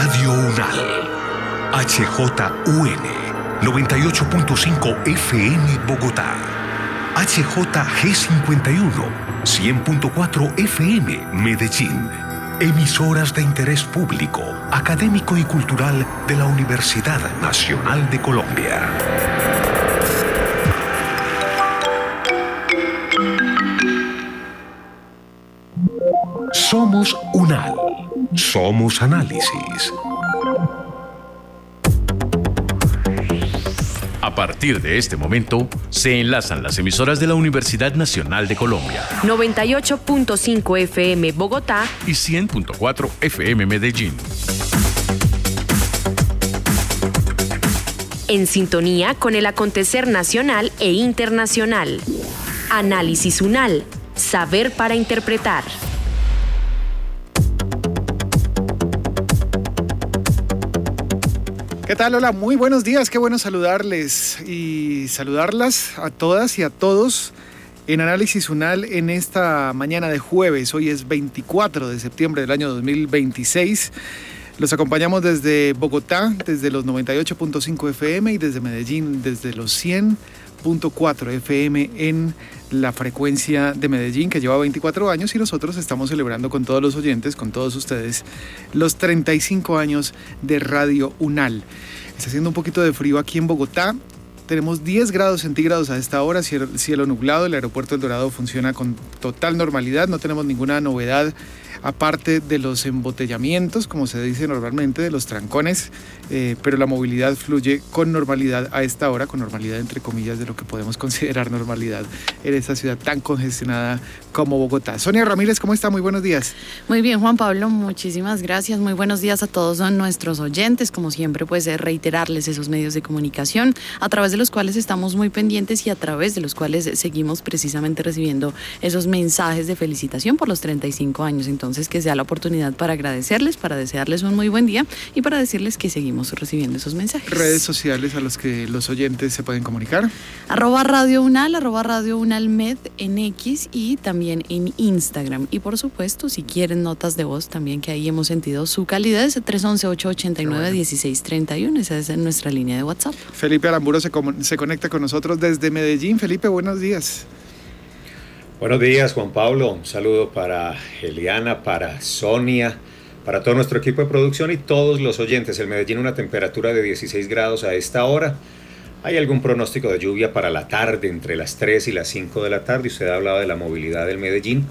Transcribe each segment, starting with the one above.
Radio UNAL, HJUN 98.5 FM Bogotá, HJG51 100.4 FM Medellín. Emisoras de interés público, académico y cultural de la Universidad Nacional de Colombia. Somos UNAL. Somos análisis. A partir de este momento, se enlazan las emisoras de la Universidad Nacional de Colombia. 98.5 FM Bogotá y 100.4 FM Medellín. En sintonía con el acontecer nacional e internacional. Análisis UNAL. Saber para interpretar. ¿Qué tal? Hola, muy buenos días, qué bueno saludarles y saludarlas a todas y a todos en Análisis UNAL en esta mañana de jueves. Hoy es 24 de septiembre del año 2026. Los acompañamos desde Bogotá, desde los 98.5 FM y desde Medellín, desde los 100.4 FM en la frecuencia de Medellín, que lleva 24 años, y nosotros estamos celebrando con todos los oyentes, con todos ustedes, los 35 años de Radio UNAL. Está haciendo un poquito de frío aquí en Bogotá. Tenemos 10 grados centígrados a esta hora, cielo nublado. El aeropuerto El Dorado funciona con total normalidad, no tenemos ninguna novedad aparte de los embotellamientos, como se dice normalmente, de los trancones, pero la movilidad fluye con normalidad a esta hora, con normalidad entre comillas de lo que podemos considerar normalidad en esta ciudad tan congestionada como Bogotá. Sonia Ramírez, ¿cómo está? Muy buenos días. Muy bien, Juan Pablo, muchísimas gracias. Muy buenos días a todos nuestros oyentes. Como siempre, pues reiterarles esos medios de comunicación a través de los cuales estamos muy pendientes y a través de los cuales seguimos precisamente recibiendo esos mensajes de felicitación por los 35 años. Entonces, que sea la oportunidad para agradecerles, para desearles un muy buen día y para decirles que seguimos recibiendo esos mensajes. Redes sociales a los que los oyentes se pueden comunicar. @Radio UNAL, @Radio UNAL Med en X y también en Instagram. Y por supuesto, si quieren notas de voz también, que ahí hemos sentido su calidez, 311-889-1631, esa es nuestra línea de WhatsApp. Felipe Aramburo se conecta con nosotros desde Medellín. Felipe, buenos días. Buenos días, Juan Pablo. Un saludo para Eliana, para Sonia, para todo nuestro equipo de producción y todos los oyentes. En Medellín una temperatura de 16 grados a esta hora. Hay algún pronóstico de lluvia para la tarde, entre las 3 y las 5 de la tarde. Usted ha hablado de la movilidad del Medellín.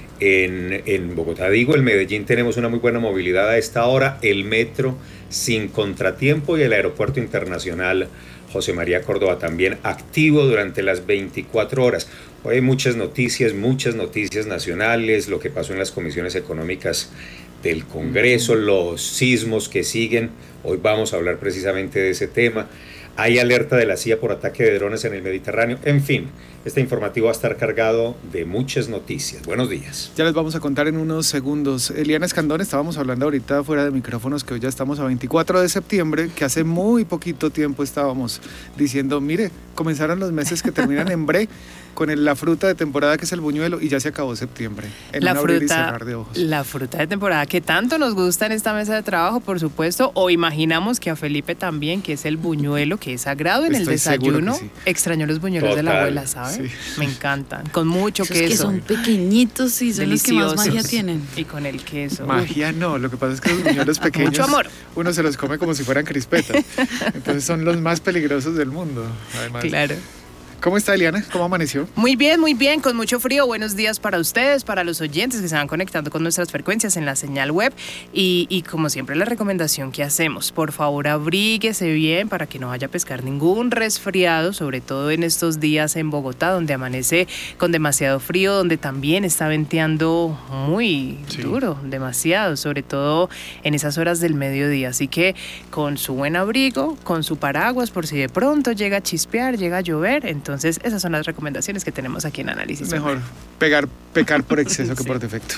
En Bogotá, en Medellín tenemos una muy buena movilidad a esta hora. El metro sin contratiempo y el aeropuerto internacional José María Córdoba también activo durante las 24 horas. Hoy hay muchas noticias nacionales, lo que pasó en las comisiones económicas del Congreso, los sismos que siguen. Hoy vamos a hablar precisamente de ese tema. Hay alerta de la CIA por ataque de drones en el Mediterráneo. En fin, este informativo va a estar cargado de muchas noticias. Buenos días. Ya les vamos a contar en unos segundos. Eliana Escandón, estábamos hablando ahorita fuera de micrófonos que hoy ya estamos a 24 de septiembre, que hace muy poquito tiempo estábamos diciendo, mire, comenzaron los meses que terminan en bre, con la fruta de temporada que es el buñuelo, y ya se acabó septiembre. La fruta de temporada que tanto nos gusta en esta mesa de trabajo, por supuesto, o imaginamos que a Felipe también, que es el buñuelo, que es sagrado en el desayuno. Sí. Extraño los buñuelos de la abuela, ¿sabes? Sí. Me encantan. Con mucho queso. Que son pequeñitos y son deliciosos. Los que más magia tienen. Y con el queso. Magia no, lo que pasa es que los buñuelos pequeños, mucho amor. Uno se los come como si fueran crispetas. Entonces son los más peligrosos del mundo, además. Claro. ¿Cómo está, Eliana? ¿Cómo amaneció? Muy bien, con mucho frío. Buenos días para ustedes, para los oyentes que se van conectando con nuestras frecuencias en la señal web. Y como siempre, la recomendación que hacemos, por favor, abríguese bien para que no vaya a pescar ningún resfriado, sobre todo en estos días en Bogotá, donde amanece con demasiado frío, donde también está venteando muy duro, demasiado, sobre todo en esas horas del mediodía. Así que con su buen abrigo, con su paraguas, por si de pronto llega a chispear, llega a llover, entonces esas son las recomendaciones que tenemos aquí en Análisis. Mejor pecar por exceso que por defecto.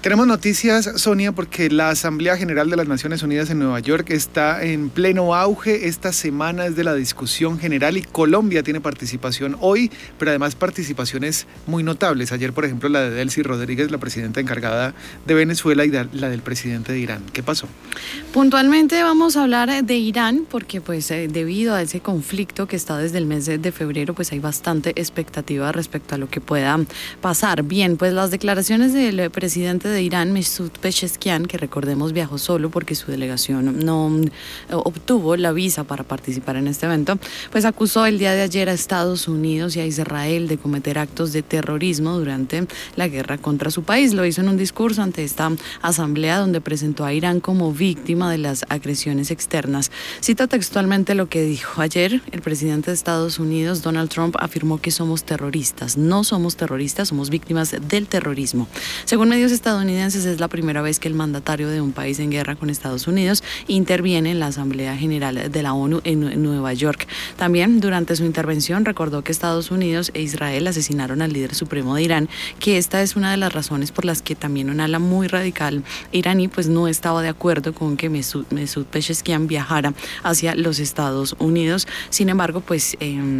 Tenemos noticias, Sonia, porque la Asamblea General de las Naciones Unidas en Nueva York está en pleno auge. Esta semana es de la discusión general y Colombia tiene participación hoy, pero además participaciones muy notables. Ayer, por ejemplo, la de Delcy Rodríguez, la presidenta encargada de Venezuela, y la del presidente de Irán. ¿Qué pasó? Puntualmente vamos a hablar de Irán porque pues debido a ese conflicto que está desde el mes de febrero, pues hay bastante expectativa respecto a lo que pueda pasar. Bien, pues las declaraciones del presidente de Irán, Masoud Pezeshkian, que recordemos viajó solo porque su delegación no obtuvo la visa para participar en este evento, pues acusó el día de ayer a Estados Unidos y a Israel de cometer actos de terrorismo durante la guerra contra su país. Lo hizo en un discurso ante esta asamblea donde presentó a Irán como víctima de las agresiones externas. Cito textualmente lo que dijo ayer. El presidente de Estados Unidos, Donald Trump, afirmó que somos terroristas. No somos terroristas, somos víctimas del terrorismo. Según medios estadounidenses, es la primera vez que el mandatario de un país en guerra con Estados Unidos interviene en la Asamblea General de la ONU en Nueva York. También durante su intervención recordó que Estados Unidos e Israel asesinaron al líder supremo de Irán, que esta es una de las razones por las que también un ala muy radical iraní pues no estaba de acuerdo con que Masoud Pezeshkian viajara hacia los Estados Unidos. Sin embargo, pues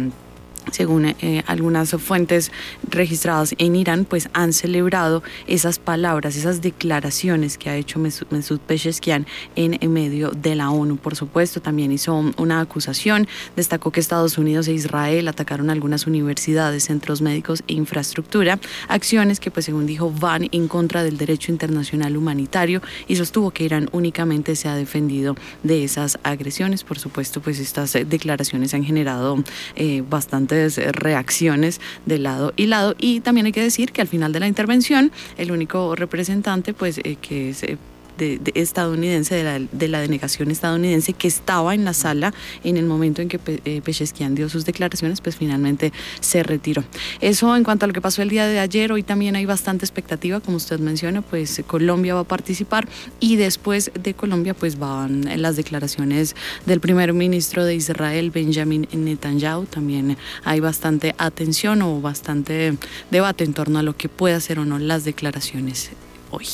según algunas fuentes registradas en Irán, pues han celebrado esas palabras, esas declaraciones que ha hecho Masoud Pezeshkian en medio de la ONU. Por supuesto, también hizo una acusación, destacó que Estados Unidos e Israel atacaron algunas universidades, centros médicos e infraestructura, acciones que, pues según dijo, van en contra del derecho internacional humanitario, y sostuvo que Irán únicamente se ha defendido de esas agresiones. Por supuesto, pues estas declaraciones han generado bastante reacciones de lado y lado, y también hay que decir que al final de la intervención el único representante pues que es estadounidense de la delegación estadounidense que estaba en la sala en el momento en que Pezeshkian dio sus declaraciones, pues finalmente se retiró. Eso en cuanto a lo que pasó el día de ayer. Hoy también hay bastante expectativa, como usted menciona, pues Colombia va a participar, y después de Colombia pues van las declaraciones del primer ministro de Israel, Benjamin Netanyahu. También hay bastante atención o bastante debate en torno a lo que puede hacer o no las declaraciones hoy.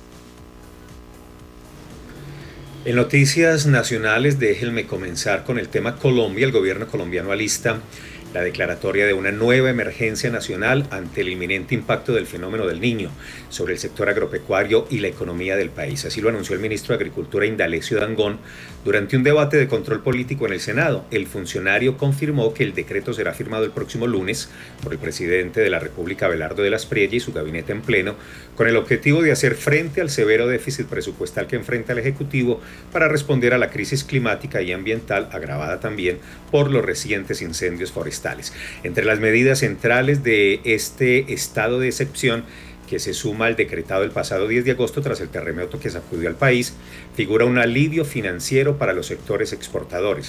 En noticias nacionales, déjenme comenzar con el tema Colombia. El gobierno colombiano alista la declaratoria de una nueva emergencia nacional ante el inminente impacto del fenómeno del Niño sobre el sector agropecuario y la economía del país. Así lo anunció el ministro de Agricultura, Indalecio Dangond, durante un debate de control político en el Senado. El funcionario confirmó que el decreto será firmado el próximo lunes por el presidente de la República, Abelardo de las Priella, y su gabinete en pleno, con el objetivo de hacer frente al severo déficit presupuestal que enfrenta el Ejecutivo para responder a la crisis climática y ambiental, agravada también por los recientes incendios forestales. Entre las medidas centrales de este estado de excepción, que se suma al decretado el pasado 10 de agosto tras el terremoto que sacudió al país, figura un alivio financiero para los sectores exportadores.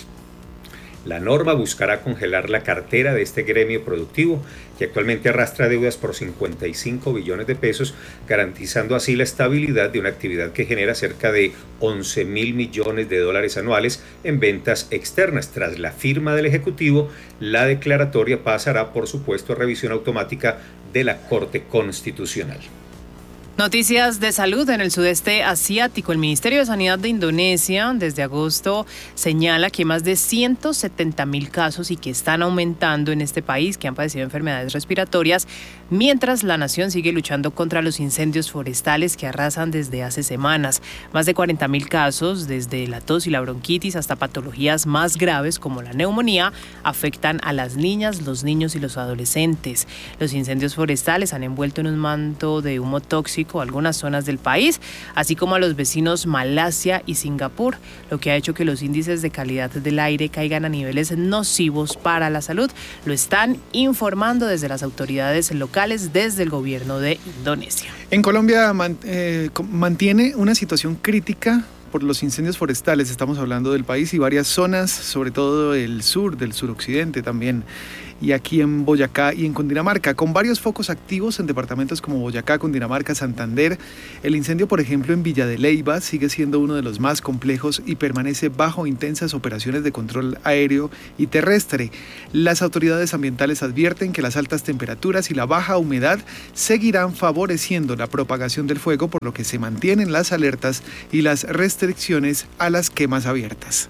La norma buscará congelar la cartera de este gremio productivo, que actualmente arrastra deudas por 55 billones de pesos, garantizando así la estabilidad de una actividad que genera cerca de 11.000 millones de dólares anuales en ventas externas. Tras la firma del Ejecutivo, la declaratoria pasará, por supuesto, a revisión automática de la Corte Constitucional. Noticias de salud en el sudeste asiático. El Ministerio de Sanidad de Indonesia desde agosto señala que hay más de 170.000 casos y que están aumentando en este país que han padecido enfermedades respiratorias, mientras la nación sigue luchando contra los incendios forestales que arrasan desde hace semanas. Más de 40.000 casos, desde la tos y la bronquitis hasta patologías más graves como la neumonía, afectan a las niñas, los niños y los adolescentes. Los incendios forestales han envuelto en un manto de humo tóxico algunas zonas del país, así como a los vecinos Malasia y Singapur, lo que ha hecho que los índices de calidad del aire caigan a niveles nocivos para la salud. Lo están informando desde las autoridades locales, desde el gobierno de Indonesia. En Colombia mantiene una situación crítica por los incendios forestales. Estamos hablando del país y varias zonas, sobre todo del suroccidente también. y aquí en Boyacá y en Cundinamarca, con varios focos activos en departamentos como Boyacá, Cundinamarca, Santander. El incendio, por ejemplo, en Villa de Leyva sigue siendo uno de los más complejos y permanece bajo intensas operaciones de control aéreo y terrestre. Las autoridades ambientales advierten que las altas temperaturas y la baja humedad seguirán favoreciendo la propagación del fuego, por lo que se mantienen las alertas y las restricciones a las quemas abiertas.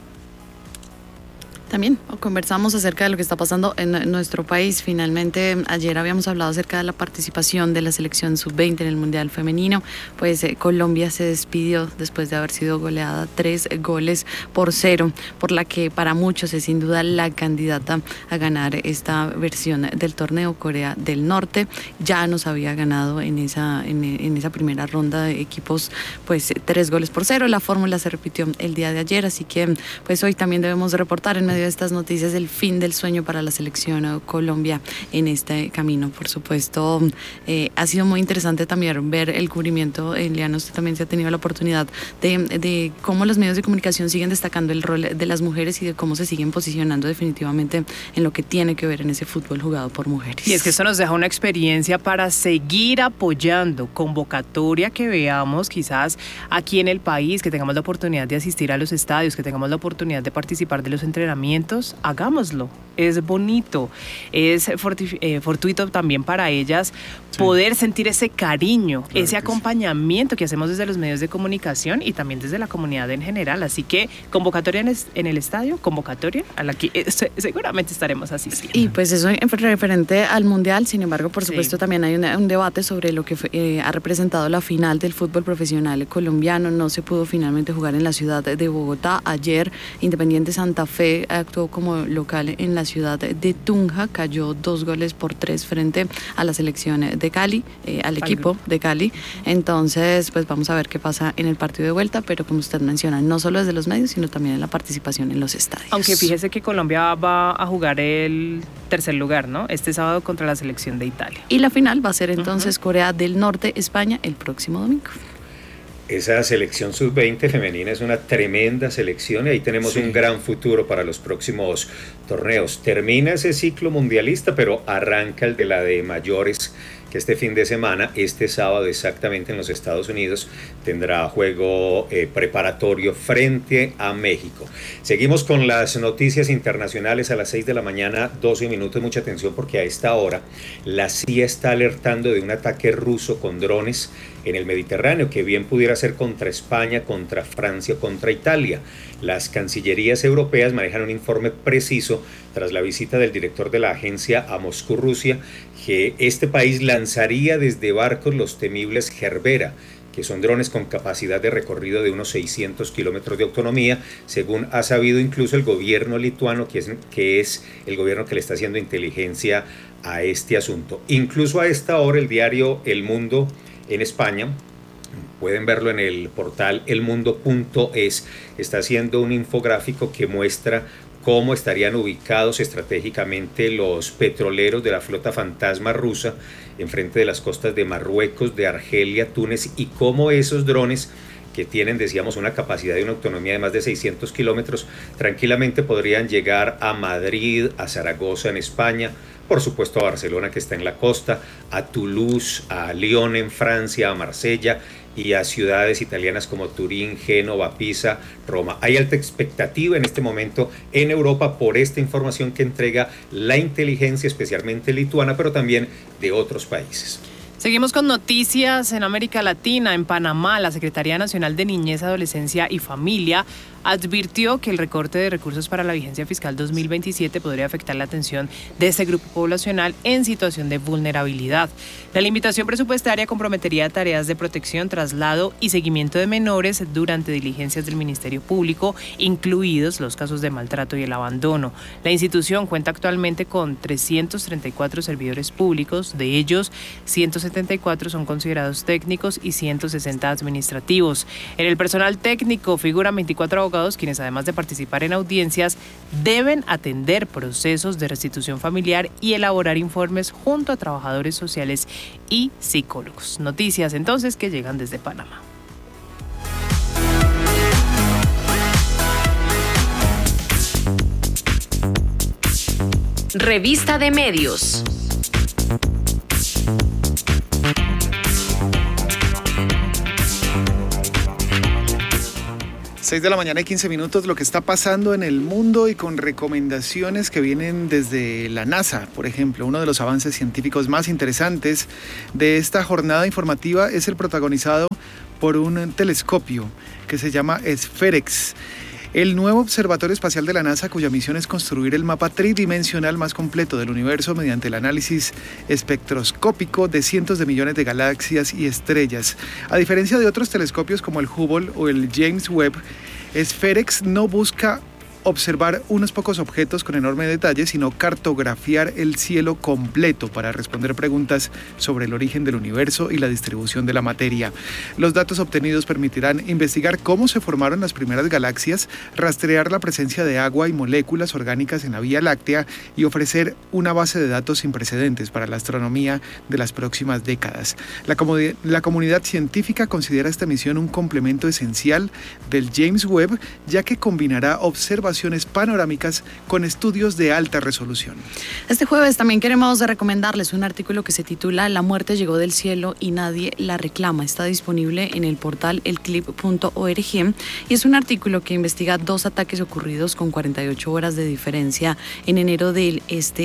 También conversamos acerca de lo que está pasando en nuestro país. Finalmente, ayer habíamos hablado acerca de la participación de la selección sub-20 en el Mundial Femenino. Pues Colombia se despidió después de haber sido goleada 3-0, por la que para muchos es sin duda la candidata a ganar esta versión del torneo. Corea del Norte ya nos había ganado en esa primera ronda de equipos, pues 3-0. La fórmula se repitió el día de ayer, así que pues hoy también debemos reportar en medio de estas noticias el fin del sueño para la selección Colombia en este camino. Por supuesto, ha sido muy interesante también ver el cubrimiento. Eliana, usted también se ha tenido la oportunidad de cómo los medios de comunicación siguen destacando el rol de las mujeres y de cómo se siguen posicionando definitivamente en lo que tiene que ver en ese fútbol jugado por mujeres. Y es que esto nos deja una experiencia para seguir apoyando, convocatoria que veamos quizás aquí en el país, que tengamos la oportunidad de asistir a los estadios, que tengamos la oportunidad de participar de los entrenamientos. Hagámoslo, es bonito, es fortuito también para ellas poder sentir ese cariño, claro, ese acompañamiento que hacemos desde los medios de comunicación y también desde la comunidad en general. Así que convocatoria en el estadio, convocatoria a la que seguramente estaremos asistiendo. Y pues eso referente al Mundial. Sin embargo, por supuesto, también hay un debate sobre lo que ha representado la final del fútbol profesional colombiano. No se pudo finalmente jugar en la ciudad de Bogotá. Ayer Independiente Santa Fe actuó como local en la ciudad de Tunja, cayó 2-3 frente a la selección de Cali, al equipo de Cali. Entonces, pues vamos a ver qué pasa en el partido de vuelta, pero como usted menciona, no solo desde los medios, sino también en la participación en los estadios. Aunque fíjese que Colombia va a jugar el tercer lugar, ¿no? Este sábado contra la selección de Italia. Y la final va a ser entonces Corea del Norte, España, el próximo domingo. Esa selección sub-20 femenina es una tremenda selección y ahí tenemos un gran futuro para los próximos torneos. Termina ese ciclo mundialista, pero arranca el de la de mayores, que este fin de semana, este sábado exactamente en los Estados Unidos, tendrá juego preparatorio frente a México. Seguimos con las noticias internacionales a las 6 de la mañana, 12 minutos. Mucha atención porque a esta hora la CIA está alertando de un ataque ruso con drones en el Mediterráneo, que bien pudiera ser contra España, contra Francia, contra Italia. Las cancillerías europeas manejan un informe preciso tras la visita del director de la agencia a Moscú, Rusia, que este país lanzaría desde barcos los temibles Gerbera, que son drones con capacidad de recorrido de unos 600 kilómetros de autonomía, según ha sabido incluso el gobierno lituano, que es el gobierno que le está haciendo inteligencia a este asunto. Incluso a esta hora el diario El Mundo en España, pueden verlo en el portal elmundo.es, está haciendo un infográfico que muestra cómo estarían ubicados estratégicamente los petroleros de la flota fantasma rusa enfrente de las costas de Marruecos, de Argelia, Túnez, y cómo esos drones, que tienen, decíamos, una capacidad de una autonomía de más de 600 kilómetros, tranquilamente podrían llegar a Madrid, a Zaragoza en España, por supuesto a Barcelona, que está en la costa, a Toulouse, a Lyon en Francia, a Marsella y a ciudades italianas como Turín, Génova, Pisa, Roma. Hay alta expectativa en este momento en Europa por esta información que entrega la inteligencia, especialmente lituana, pero también de otros países. Seguimos con noticias en América Latina. En Panamá, la Secretaría Nacional de Niñez, Adolescencia y Familia advirtió que el recorte de recursos para la vigencia fiscal 2027 podría afectar la atención de este grupo poblacional en situación de vulnerabilidad. La limitación presupuestaria comprometería tareas de protección, traslado y seguimiento de menores durante diligencias del Ministerio Público, incluidos los casos de maltrato y el abandono. La institución cuenta actualmente con 334 servidores públicos, de ellos 174 son considerados técnicos y 160 administrativos. En el personal técnico figuran 24 abogados, quienes además de participar en audiencias deben atender procesos de restitución familiar y elaborar informes junto a trabajadores sociales y psicólogos. Noticias entonces que llegan desde Panamá. Revista de Medios. 6 de la mañana y 15 minutos, lo que está pasando en el mundo y con recomendaciones que vienen desde la NASA, por ejemplo. Uno de los avances científicos más interesantes de esta jornada informativa es el protagonizado por un telescopio que se llama SPHEREX. El nuevo observatorio espacial de la NASA, cuya misión es construir el mapa tridimensional más completo del universo mediante el análisis espectroscópico de cientos de millones de galaxias y estrellas. A diferencia de otros telescopios como el Hubble o el James Webb, SPHEREX no busca observar unos pocos objetos con enorme detalle, sino cartografiar el cielo completo para responder preguntas sobre el origen del universo y la distribución de la materia. Los datos obtenidos permitirán investigar cómo se formaron las primeras galaxias, rastrear la presencia de agua y moléculas orgánicas en la Vía Láctea y ofrecer una base de datos sin precedentes para la astronomía de las próximas décadas. La comunidad científica considera esta misión un complemento esencial del James Webb, ya que combinará observaciones panorámicas con estudios de alta resolución. Este jueves también queremos recomendarles un artículo que se titula La muerte llegó del cielo y nadie la reclama. Está disponible en el portal elclip.org y es un artículo que investiga 2 ataques ocurridos con 48 horas de diferencia en enero del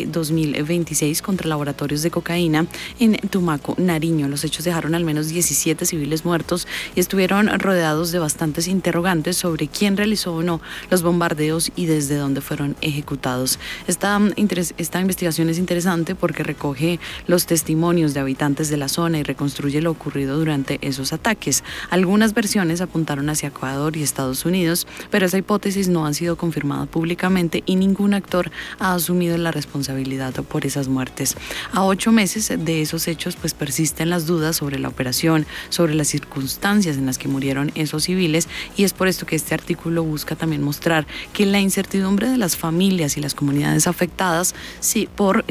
2026 contra laboratorios de cocaína en Tumaco, Nariño. Los hechos dejaron al menos 17 civiles muertos y estuvieron rodeados de bastantes interrogantes sobre quién realizó o no los bombardeos y desde dónde fueron ejecutados. Esta investigación es interesante porque recoge los testimonios de habitantes de la zona y reconstruye lo ocurrido durante esos ataques. Algunas versiones apuntaron hacia Ecuador y Estados Unidos, pero esa hipótesis no ha sido confirmada públicamente y ningún actor ha asumido la responsabilidad por esas muertes. A 8 meses de esos hechos, pues persisten las dudas sobre la operación, sobre las circunstancias en las que murieron esos civiles, y es por esto que este artículo busca también mostrar que la incertidumbre de las familias y las comunidades afectadas por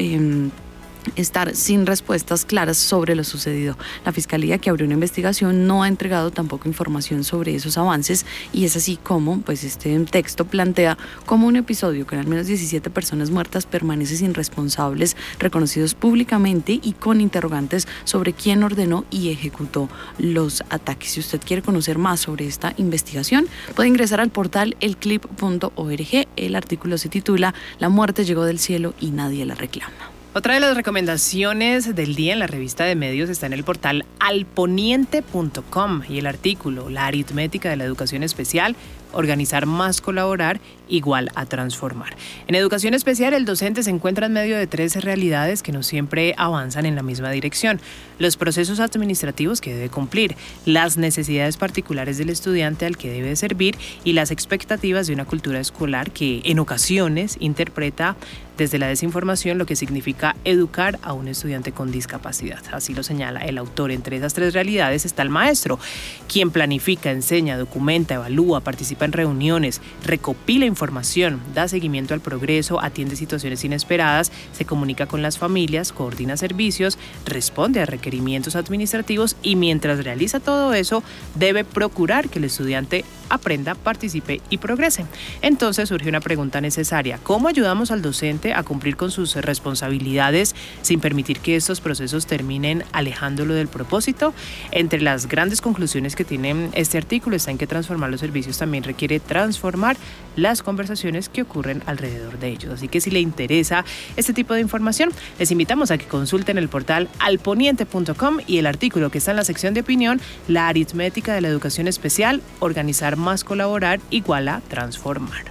estar sin respuestas claras sobre lo sucedido. La Fiscalía, que abrió una investigación, no ha entregado tampoco información sobre esos avances, y es así como pues este texto plantea cómo un episodio con al menos 17 personas muertas permanece sin responsables reconocidos públicamente y con interrogantes sobre quién ordenó y ejecutó los ataques. Si usted quiere conocer más sobre esta investigación, puede ingresar al portal elclip.org. El artículo se titula La muerte llegó del cielo y nadie la reclama. Otra de las recomendaciones del día en la revista de medios está en el portal alponiente.com y el artículo La aritmética de la educación especial, organizar más colaborar igual a transformar. En educación especial, el docente se encuentra en medio de 3 realidades que no siempre avanzan en la misma dirección: los procesos administrativos que debe cumplir, las necesidades particulares del estudiante al que debe servir y las expectativas de una cultura escolar que en ocasiones interpreta desde la desinformación lo que significa educar a un estudiante con discapacidad. Así lo señala el autor. Entre esas 3 realidades está el maestro, quien planifica, enseña, documenta, evalúa, participa en reuniones, recopila información, da seguimiento al progreso, atiende situaciones inesperadas, se comunica con las familias, coordina servicios, responde a requerimientos administrativos y mientras realiza todo eso, debe procurar que el estudiante aprenda, participe y progrese. Entonces surge una pregunta necesaria: ¿cómo ayudamos al docente a cumplir con sus responsabilidades sin permitir que estos procesos terminen alejándolo del propósito? Entre las grandes conclusiones que tiene este artículo está en que transformar los servicios también requiere transformar las conversaciones que ocurren alrededor de ellos. Así que si le interesa este tipo de información, les invitamos a que consulten el portal alponiente.com y el artículo que está en la sección de opinión, La aritmética de la educación especial, organizar más colaborar igual a transformar.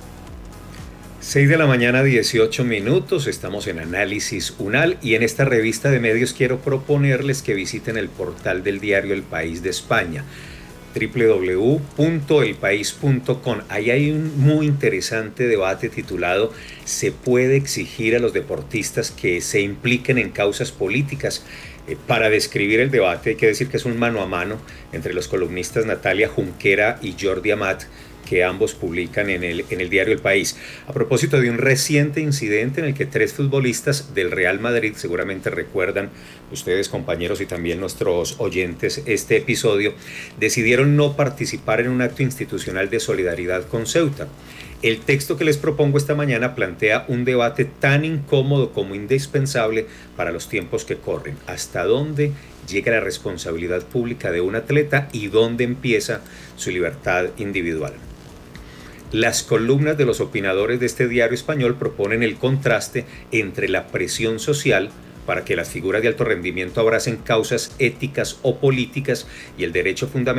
6 de la mañana, 18 minutos, estamos en Análisis UNAL y en esta revista de medios quiero proponerles que visiten el portal del diario El País de España, www.elpaís.com. Ahí hay un muy interesante debate titulado ¿Se puede exigir a los deportistas que se impliquen en causas políticas? Para describir el debate hay que decir que es un mano a mano entre los columnistas Natalia Junquera y Jordi Amat, que ambos publican en el diario El País, a propósito de un reciente incidente en el que 3 futbolistas del Real Madrid, seguramente recuerdan ustedes, compañeros, y también nuestros oyentes, este episodio, decidieron no participar en un acto institucional de solidaridad con Ceuta. El texto que les propongo esta mañana plantea un debate tan incómodo como indispensable para los tiempos que corren. ¿Hasta dónde llega la responsabilidad pública de un atleta y dónde empieza su libertad individual? Las columnas de los opinadores de este diario español proponen el contraste entre la presión social para que las figuras de alto rendimiento abracen causas éticas o políticas y el derecho fundamental